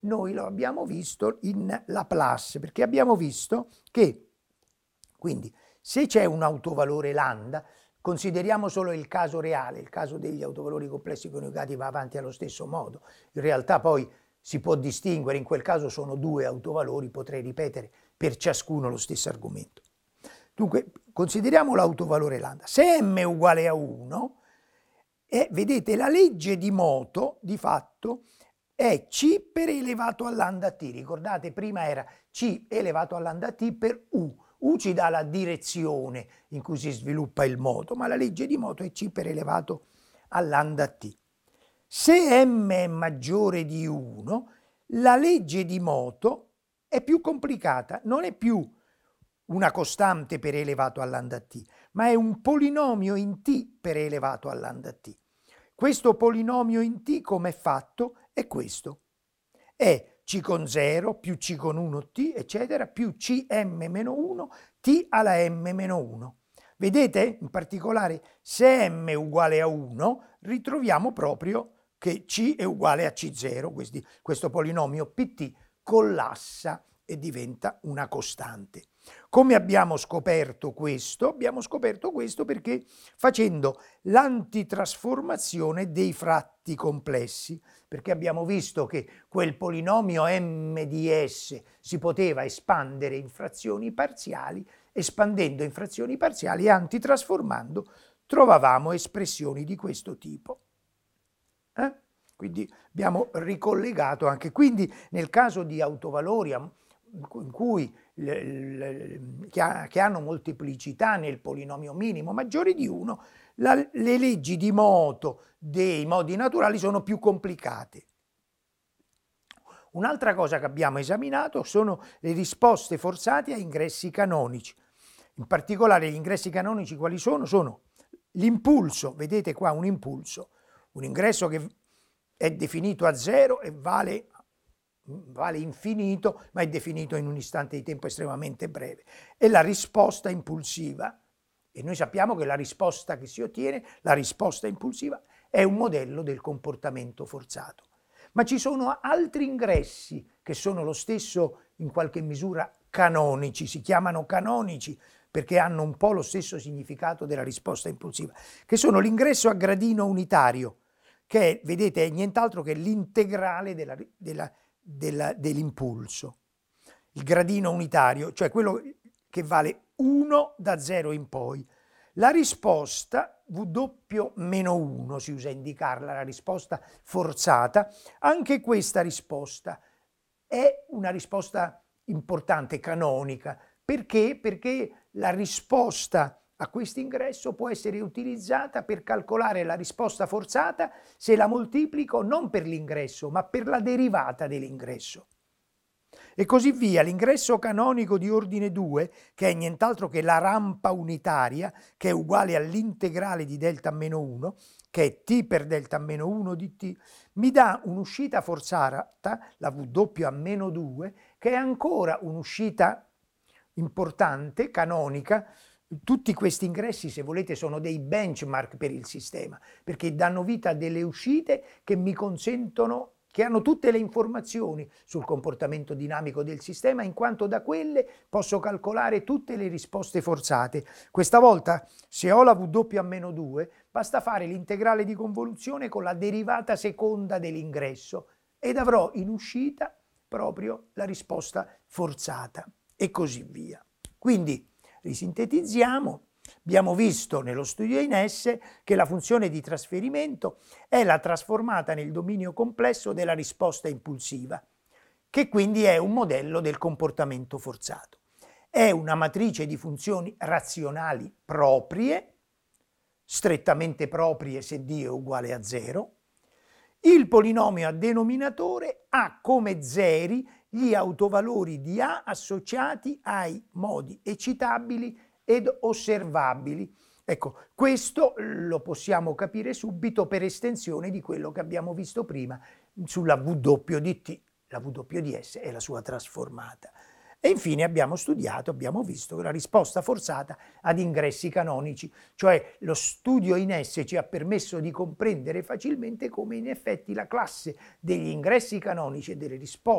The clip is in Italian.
noi lo abbiamo visto in Laplace, perché abbiamo visto che, quindi, se c'è un autovalore lambda, consideriamo solo il caso reale, il caso degli autovalori complessi coniugati va avanti allo stesso modo. In realtà poi si può distinguere, in quel caso sono due autovalori, potrei ripetere per ciascuno lo stesso argomento. Dunque, consideriamo l'autovalore lambda. Se m è uguale a 1, vedete, la legge di moto, di fatto, è c per e elevato a lambda t. Ricordate, prima era c elevato a lambda t per u. U ci dà la direzione in cui si sviluppa il moto, ma la legge di moto è c per elevato a lambda t. Se m è maggiore di 1, la legge di moto è più complicata, non è più una costante per elevato a lambda t, ma è un polinomio in t per elevato a lambda t. Questo polinomio in t, come è fatto, è questo. È c con 0 più c con 1t, eccetera, più cm-1 t alla m-1. Vedete? In particolare, se m è uguale a 1, ritroviamo proprio che c è uguale a c0. Questo polinomio pt collassa e diventa una costante. Come abbiamo scoperto questo? Abbiamo scoperto questo perché facendo l'antitrasformazione dei fratti complessi, perché abbiamo visto che quel polinomio m di s si poteva espandere in frazioni parziali, espandendo in frazioni parziali e antitrasformando trovavamo espressioni di questo tipo. Quindi abbiamo ricollegato anche, quindi nel caso di autovalori in cui che hanno molteplicità nel polinomio minimo maggiore di 1, le leggi di moto dei modi naturali sono più complicate. Un'altra cosa che abbiamo esaminato sono le risposte forzate a ingressi canonici. In particolare gli ingressi canonici quali sono? Sono l'impulso, vedete qua un impulso, un ingresso che è definito a 0 e vale infinito, ma è definito in un istante di tempo estremamente breve. E la risposta impulsiva, e noi sappiamo che la risposta che si ottiene, la risposta impulsiva, è un modello del comportamento forzato. Ma ci sono altri ingressi che sono lo stesso, in qualche misura, canonici, si chiamano canonici perché hanno un po' lo stesso significato della risposta impulsiva, che sono l'ingresso a gradino unitario, che è, vedete, è nient'altro che l'integrale dell'impulso. Il gradino unitario, cioè quello che vale 1 da 0 in poi. La risposta W-1 si usa a indicarla, la risposta forzata. Anche questa risposta è una risposta importante, canonica. Perché? Perché la risposta a questo ingresso può essere utilizzata per calcolare la risposta forzata se la moltiplico non per l'ingresso, ma per la derivata dell'ingresso. E così via. L'ingresso canonico di ordine 2, che è nient'altro che la rampa unitaria, che è uguale all'integrale di delta meno 1, che è t per delta meno 1 di t, mi dà un'uscita forzata, la W a meno 2, che è ancora un'uscita importante, canonica. Tutti questi ingressi, se volete, sono dei benchmark per il sistema, perché danno vita a delle uscite che mi consentono, che hanno tutte le informazioni sul comportamento dinamico del sistema, in quanto da quelle posso calcolare tutte le risposte forzate. Questa volta, se ho la W a meno 2, basta fare l'integrale di convoluzione con la derivata seconda dell'ingresso ed avrò in uscita proprio la risposta forzata e così via. Quindi, risintetizziamo. Abbiamo visto nello studio in S che la funzione di trasferimento è la trasformata nel dominio complesso della risposta impulsiva, che quindi è un modello del comportamento forzato. È una matrice di funzioni razionali proprie, strettamente proprie se D è uguale a 0. Il polinomio a denominatore ha come zeri gli autovalori di A associati ai modi eccitabili ed osservabili. Ecco, questo lo possiamo capire subito per estensione di quello che abbiamo visto prima sulla W di T, la W di S e la sua trasformata. E infine abbiamo studiato, abbiamo visto che la risposta forzata ad ingressi canonici, cioè lo studio in esse ci ha permesso di comprendere facilmente come in effetti la classe degli ingressi canonici e delle risposte